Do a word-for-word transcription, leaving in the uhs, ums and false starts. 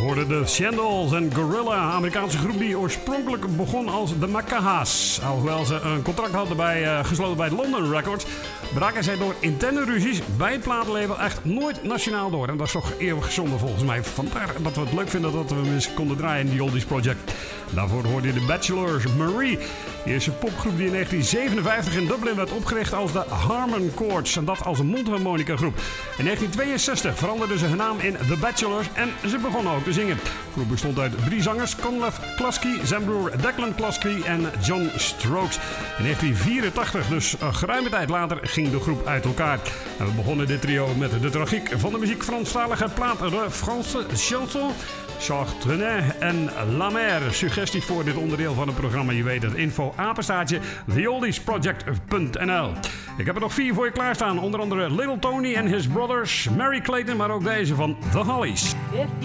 hoorden de Shandals en Gorilla, een Amerikaanse groep die oorspronkelijk begon als de Macahas. Alhoewel ze een contract hadden bij, uh, gesloten bij London Records, braken zij door interne ruzies bij het platenlabel echt nooit nationaal door. En dat is toch eeuwig zonde volgens mij. Vandaar dat we het leuk vinden dat we hem eens konden draaien in die Oldies Project. Daarvoor hoorde je de Bachelors, Marie. De eerste popgroep die in negentien zevenenvijftig in Dublin werd opgericht als de Harmon Chords. En dat als een mondharmonica groep. In negentien tweeënzestig veranderden ze hun naam in The Bachelors en ze begonnen ook te zingen. De groep bestond uit drie zangers, Conlev Klasky, zijn broer Declan Klasky en John Strokes. In negentien vierentachtig, dus een geruime tijd later, ging de groep uit elkaar. En we begonnen dit trio met de tragiek van de muziek Franstalige plaat De France Chanson, Chartrenet en La Mer. Suggesties voor dit onderdeel van het programma, je weet het, info apenstaartje the oldies project punt n l. Ik heb er nog vier voor je klaarstaan, onder andere Little Tony and His Brothers, Mary Clayton, maar ook deze van The Hollies.